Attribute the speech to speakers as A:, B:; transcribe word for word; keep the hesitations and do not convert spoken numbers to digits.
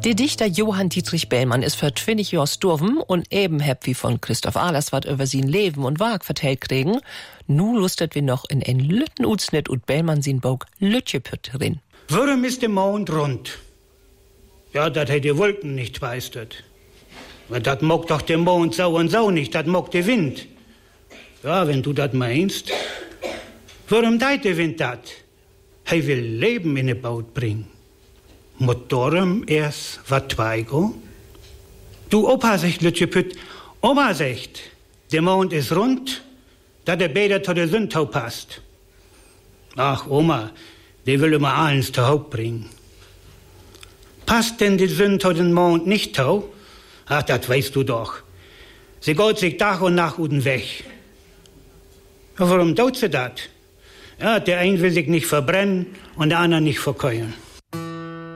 A: Der Dichter Johann Dietrich Bellmann ist für zwanzig Jahre gestorben und eben heb wie von Christoph Ahlers wat über sein Leben und Werk vertellt kriegen. Nu lustet wir noch in en lütten Utsnit und Bellmann sin Bog Lütjepütt drin.
B: Warum ist der Mond rund? Ja, dat hat die Wolken nicht weistet. Dat mag doch der Mond so und so nicht, dat mag der Wind. Ja, wenn du dat meinst. Warum deit der Wind dat? Hij will Leben in de Boot bringen. Moet daarom erst wat twijgo? Du Opa zegt, Lütjepütt, Oma zegt, der Mond ist rund, dat er beter tot de Sündtau passt. Ach, Oma, die will immer alles zu Haupt bringen. Passt denn die Sündtau den Mond nicht tau? Ach, das weißt du doch. Sie geht sich Tag und Nacht uden weg. Ja, warum tut sie dat? Ja, der eine will sich nicht verbrennen und der andere nicht verkeuern.